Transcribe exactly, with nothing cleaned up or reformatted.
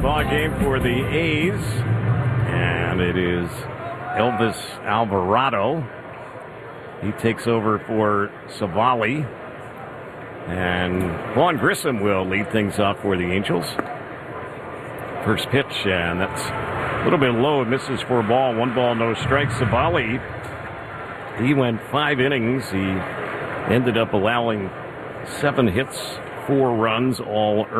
ball game for the A's, and it is Elvis Alvarado. He takes over for Savali, and Vaughn Grissom will lead things off for the Angels. First pitch, and that's a little bit low. It misses for a ball. One ball, no strikes. Savali, he went five innings. He ended up allowing seven hits, four runs, all